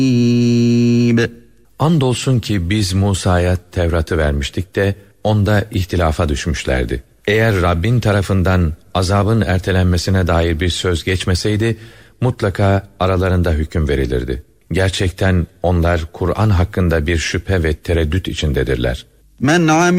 Andolsun ki biz Musa'ya Tevrat'ı vermiştik de onda ihtilafa düşmüşlerdi. Eğer Rabbin tarafından azabın ertelenmesine dair bir söz geçmeseydi mutlaka aralarında hüküm verilirdi. Gerçekten onlar Kur'an hakkında bir şüphe ve tereddüt içindedirler. Men